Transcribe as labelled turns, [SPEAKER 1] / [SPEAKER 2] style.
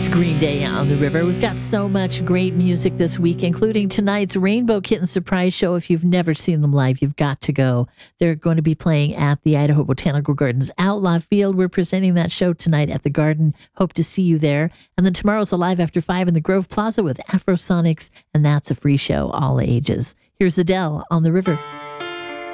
[SPEAKER 1] Green Day on the River. We've got so much great music this week, including tonight's Rainbow Kitten surprise show. If you've never seen them live, you've got to go. They're going to be playing at the Idaho Botanical Gardens Outlaw Field. We're presenting that show tonight at the Garden. Hope to see you there. And then tomorrow's Alive After 5 in the Grove Plaza with Afrosonics, and that's a free show, all ages. Here's Adele on the River.